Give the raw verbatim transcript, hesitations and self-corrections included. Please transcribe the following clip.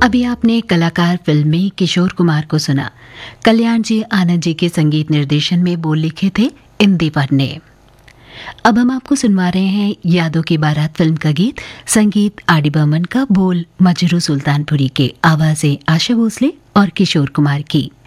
अभी आपने कलाकार फिल्म में किशोर कुमार को सुना। कल्याण जी आनंद जी के संगीत निर्देशन में बोल लिखे थे इंदिवर ने। अब हम आपको सुनवा रहे हैं यादों की बारात फिल्म का गीत। संगीत आर डी बर्मन का, बोल मजरू सुल्तानपुरी के, आवाजें आशा भोसले और किशोर कुमार की।